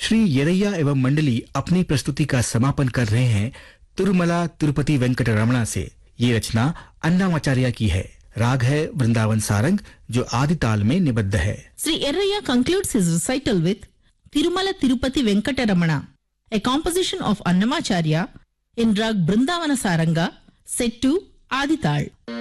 श्री येरैया एवं मंडली अपनी प्रस्तुति का समापन कर रहे हैं तिरुमला तिरुपति वेंकट रमणा से। ये रचना अन्नामाचार्य की है। राग है वृंदावन सारंग जो आदि ताल में निबद्ध है। Sri Yerraya concludes his recital with Tirumala Tirupati Venkataramana, a composition of Annamacharya in rag Brindavana Saranga set to Adital.